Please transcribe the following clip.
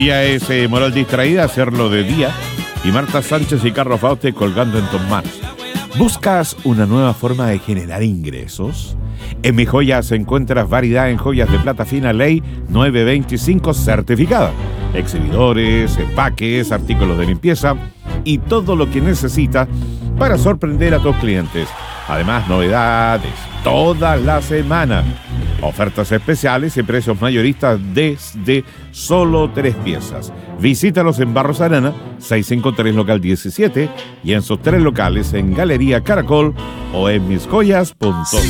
Y a ese moral distraída hacerlo de día y Marta Sánchez y Carlos Baute colgando en tus manos. ¿Buscas una nueva forma de generar ingresos? En Mi Joyas encuentras variedad en joyas de plata fina ley 925 certificada, exhibidores, empaques, artículos de limpieza y todo lo que necesitas para sorprender a tus clientes. Además, novedades toda la semana. Ofertas especiales y precios mayoristas desde solo 3 piezas. Visítalos en Barros Arana, 653 local 17 y en sus 3 locales en Galería Caracol o en misjoyas.cl.